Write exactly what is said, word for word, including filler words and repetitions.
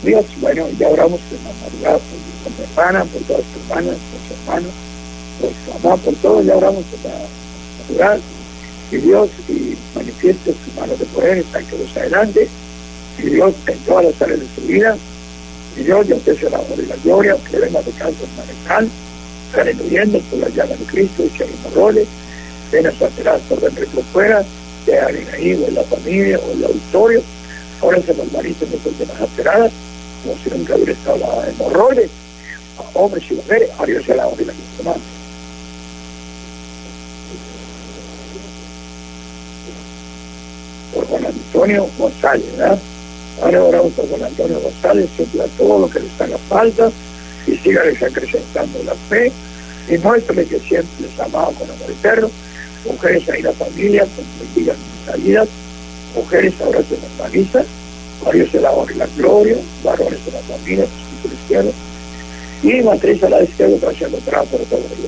Dios, bueno, ya oramos en la madrugada por mi hermana, por todas tus hermanas, por su hermano, por su mamá, por todo, ya oramos en la madrugada. Y Dios y manifieste su mano de poder, está que los adelante, y Dios en todas las áreas de su vida, y Dios, yo te la honra y la gloria, problemas de cáncer manecal, salen huyendo por la llama de Cristo, y si hay hemorroides, venas alteradas por dentro y por fuera, de alguien ahí, o en la familia, o en el auditorio, ahora se normalicen esas venas alteradas, como si nunca hubiera estado la hemorroides, a hombres y mujeres, a Dios se la honra y la gloria. Por Juan Antonio González, ¿verdad? Ahora oramos por Juan Antonio González, supla todo lo que les haga falta y sígales acrecentando la fe y muéstrale que siempre les amaba con amor eterno. Mujeres ahí la familia, con bendigan nuestras vidas. Mujeres ahora se normalizan, a Dios se la honra y la gloria, varones en la familia, espíritu izquierdo, y matriz a la izquierda, trayendo atrás por todo el